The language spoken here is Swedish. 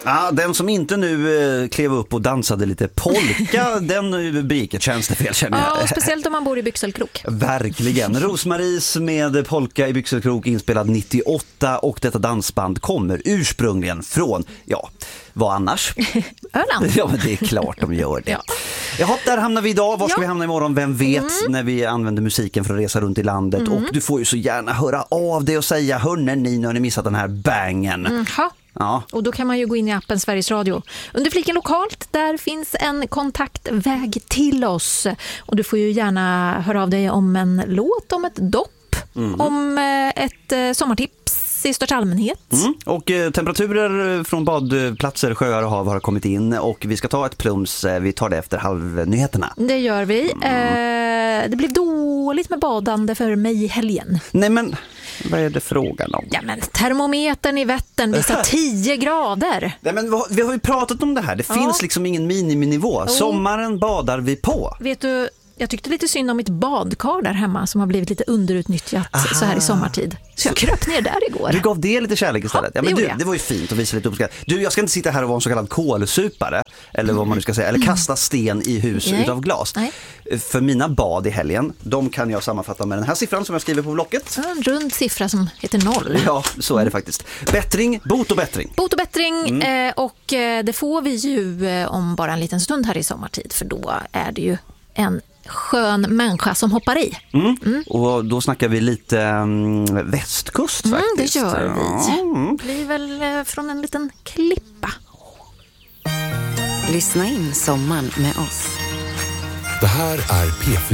Ja, den som inte nu klev upp och dansade lite polka, den begick ett tjänstefel, känner jag. Ja, speciellt om man bor i Byxelkrok. Verkligen. Rosmaries med polka i Byxelkrok inspelad 98 och detta dansband kommer ursprungligen från, ja, vad annars? Öland. Ja, men det är klart de gör det. Jaha, där hamnar vi idag. Var ska vi hamna imorgon? Vem vet, när vi använder musiken för att resa runt i landet. Och du får ju så gärna höra av dig och säga, hörni, ni har ni missat den här bangen. Ja. Och då kan man ju gå in i appen Sveriges Radio. Under fliken lokalt, där finns en kontaktväg till oss. Och du får ju gärna höra av dig om en låt, om ett dopp, om ett sommartips i största allmänhet. Och temperaturer från badplatser, sjöar och hav har kommit in. Och vi ska ta ett plums, vi tar det efter halvnyheterna. Det gör vi. Det blev dåligt med badande för mig i helgen. Nej, men vad är det frågan om? Ja, men termometern i Vättern visar 10 grader. Nej, men vi har ju pratat om det här. Det finns liksom ingen miniminivå. Sommaren badar vi på. Vet du, jag tyckte lite synd om mitt badkar där hemma som har blivit lite underutnyttjat så här i sommartid. Så jag kröp ner där igår. Du gav det lite kärlek istället. Ja, men det var ju fint att visa lite uppskattning. Du, jag ska inte sitta här och vara en så kallad kolsupare, eller vad man nu ska säga, eller kasta sten i hus utav glas. Nej. För mina bad i helgen, de kan jag sammanfatta med den här siffran som jag skriver på blocket. En rund siffra som heter 0. Ja, så är det faktiskt. Bättring, bot och bättring. Bot och bättring, och det får vi ju om bara en liten stund här i sommartid, för då är det ju en skön människa som hoppar i. Och då snackar vi lite västkust faktiskt. Det gör vi. Det blir väl från en liten klippa. Lyssna in sommaren med oss. Det här är P4.